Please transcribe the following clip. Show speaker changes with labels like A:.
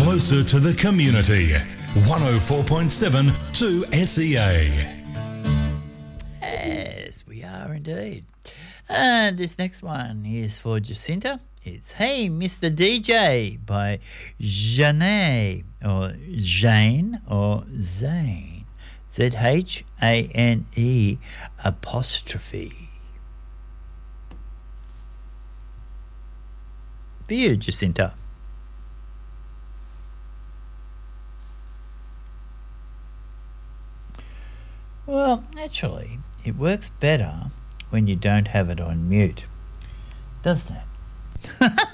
A: Closer to the community. 104.7 to SEA.
B: Yes, we are indeed. And this next one is for Jacinta. It's Hey Mr. DJ by Jane or Zane. Z-H-A-N-E apostrophe. For you, Jacinta. Well, actually, it works better when you don't have it on mute, doesn't it?